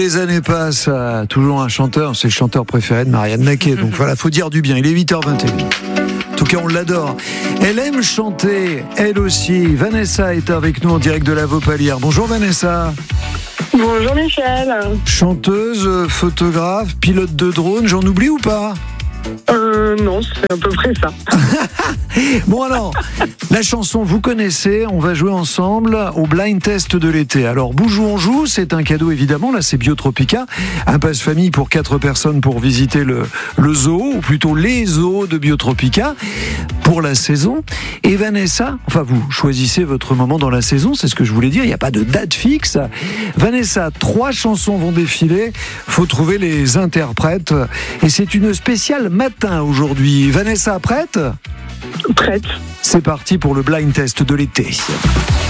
Les années passent, toujours un chanteur, c'est le chanteur préféré de Marianne Naquet. Donc voilà, faut dire du bien. Il est 8h21. En tout cas, on l'adore. Elle aime chanter, elle aussi. Vanessa est avec nous en direct de la Vaupalière. Bonjour Vanessa. Bonjour Michel. Chanteuse, photographe, pilote de drone, j'en oublie ou pas ? Non, c'est à peu près ça. Bon alors, la chanson vous connaissez, on va jouer ensemble au blind test de l'été. Alors Bouge ou on joue, c'est un cadeau évidemment, là c'est Biotropica, un passe famille pour 4 personnes pour visiter le zoo, ou plutôt les zoos de Biotropica pour la saison. Et Vanessa, enfin vous choisissez votre moment dans la saison, c'est ce que je voulais dire, il n'y a pas de date fixe. Vanessa, 3 chansons vont défiler, faut trouver les interprètes et c'est une spéciale matin aujourd'hui. Vanessa, prête ? Prête. C'est parti pour le blind test de l'été.